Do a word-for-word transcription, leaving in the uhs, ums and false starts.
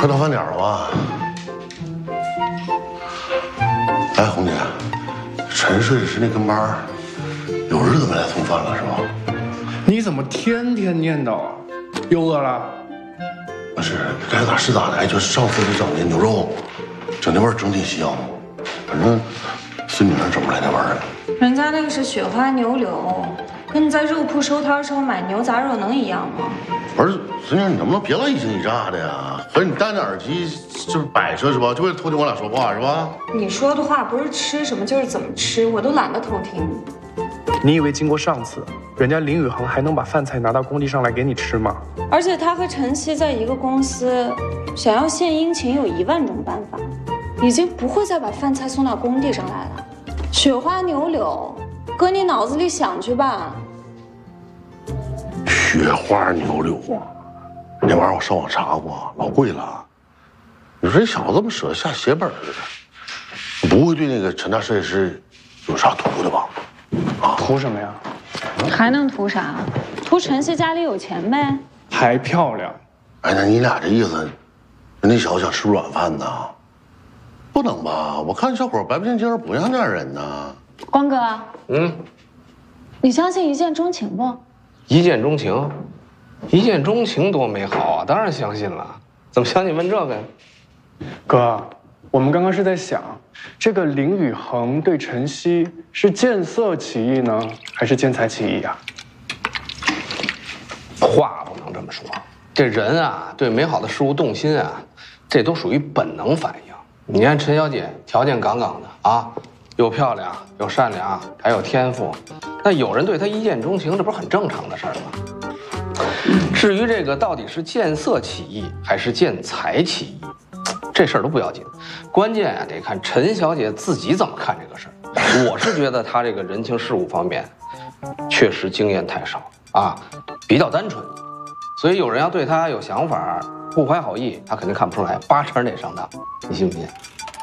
快到饭点了吧？哎，红姐，陈设计师那跟班有日子没来送饭了是吧？ 你怎么天天念叨啊？又饿了？ 不是，该咋是咋的。哎，就上次你整的牛肉，整那味儿整挺香，反正孙女那整不来那味儿了。 人家那个是雪花牛柳，跟你在肉铺收摊时候买牛杂肉能一样吗？ 不是，孙女，你能不能别老一惊一乍的呀？合着你戴那耳机就是摆设是吧？就为了偷听我俩说话是吧？ 你说的话不是吃什么就是怎么吃，我都懒得偷听。 你以为经过上次，人家林宇恒还能把饭菜拿到工地上来给你吃吗？ 而且他和陈曦在一个公司，想要献殷勤有一万种办法，已经不会再把饭菜送到工地上来了。雪花牛柳，搁你脑子里想去吧。 雪花牛柳啊，那玩意儿我上网查过，老贵了。你说这小子怎么舍得下血本似的？不会对那个陈大设计师有啥图的吧？啊， 图什么呀？ 还能图啥？图陈曦家里有钱呗。 还漂亮。 哎，那你俩这意思，那小子想吃软饭呢？不能吧？我看小伙白不净净，不像这样人呢。 光哥， 嗯， 你相信一见钟情不？ 一见钟情，一见钟情多美好啊！当然相信了。怎么想你问这个呀？ 哥，我们刚刚是在想，这个林宇恒对陈曦是见色起意呢，还是见财起意啊？ 话不能这么说，这人啊，对美好的事物动心啊，这都属于本能反应。你看陈小姐条件杠杠的啊，又漂亮又善良，还有天赋，那有人对她一见钟情，这不是很正常的事儿吗？至于这个到底是见色起意还是见财起意，这事儿都不要紧，关键啊得看陈小姐自己怎么看这个事儿。我是觉得她这个人情世故方面，确实经验太少啊，比较单纯，所以有人要对她有想法，不怀好意，她肯定看不出来，八成得上当，你信不信？